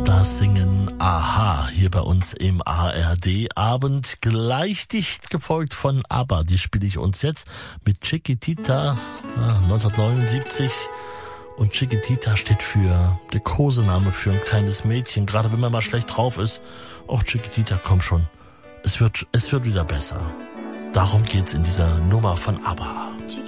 Das singen Aha hier bei uns im ARD-Abend. Gleich dicht gefolgt von ABBA. Die spiele ich uns jetzt mit Chiquitita 1979. Und Chiquitita steht für der Kosename für ein kleines Mädchen. Gerade wenn man mal schlecht drauf ist. Och, Chiquitita, komm schon. Es wird wieder besser. Darum geht's in dieser Nummer von ABBA.